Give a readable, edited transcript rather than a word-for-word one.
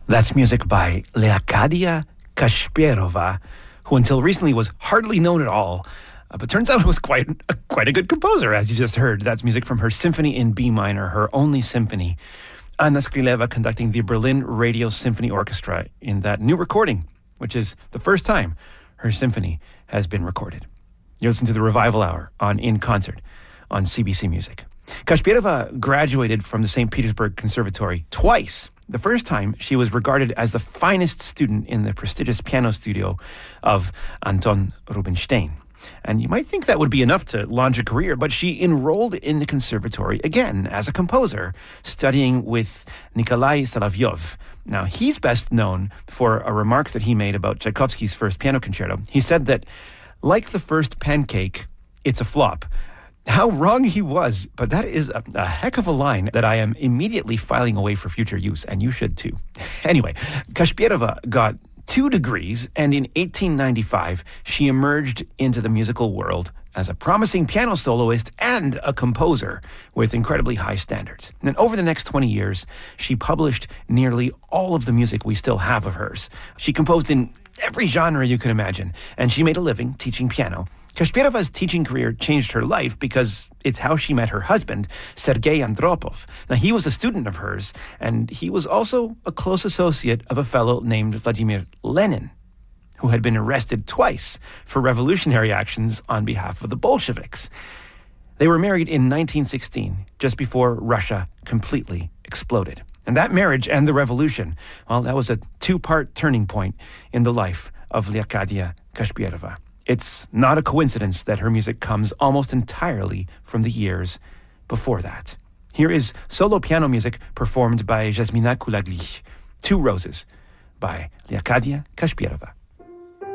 That's music by Leocadia Kashpierova, who until recently was hardly known at all, but turns out was quite a good composer, as you just heard. That's music from her Symphony in B minor, her only symphony. Anna Skrileva conducting the Berlin Radio Symphony Orchestra in that new recording, which is the first time her symphony has been recorded. You listen to the Revival Hour on In Concert on CBC Music. Kashpierova graduated from the St. Petersburg Conservatory twice. The first time, she was regarded as the finest student in the prestigious piano studio of Anton Rubinstein. And you might think that would be enough to launch a career, but she enrolled in the conservatory again as a composer, studying with Nikolai Solovyov. Now, he's best known for a remark that he made about Tchaikovsky's first piano concerto. He said that, like the first pancake, it's a flop. How wrong he was, but that is a heck of a line that I am immediately filing away for future use, and you should too. Anyway, Kashpierova got 2 degrees, and in 1895, she emerged into the musical world as a promising piano soloist and a composer with incredibly high standards. And over the next 20 years, she published nearly all of the music we still have of hers. She composed in every genre you can imagine, and she made a living teaching piano. Kashpierova's teaching career changed her life because it's how she met her husband, Sergei Andropov. Now, he was a student of hers, and he was also a close associate of a fellow named Vladimir Lenin, who had been arrested twice for revolutionary actions on behalf of the Bolsheviks. They were married in 1916, just before Russia completely exploded. And that marriage and the revolution, well, that was a 2-part turning point in the life of Leocadia Kashpierova. It's not a coincidence that her music comes almost entirely from the years before that. Here is solo piano music performed by Jasmina Kulaglich, 2 Roses by Leocadia Kashpierova.